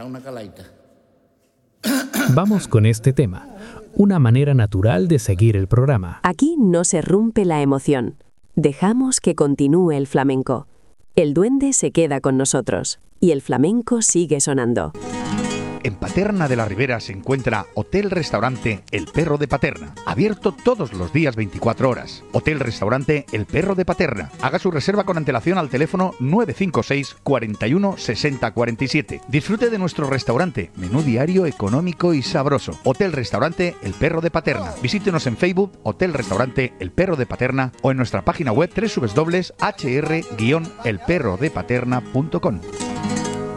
una calaita. Vamos con este tema, una manera natural de seguir el programa. Aquí no se rompe la emoción. Dejamos que continúe el flamenco. El duende se queda con nosotros y el flamenco sigue sonando. En Paterna de la Ribera se encuentra Hotel-Restaurante El Perro de Paterna, abierto todos los días 24 horas. Hotel-Restaurante El Perro de Paterna. Haga su reserva con antelación al teléfono 956 41 60 47. Disfrute de nuestro restaurante, menú diario económico y sabroso. Hotel-Restaurante El Perro de Paterna. Visítenos en Facebook Hotel-Restaurante El Perro de Paterna o en nuestra página web www.hr-elperrodepaterna.com.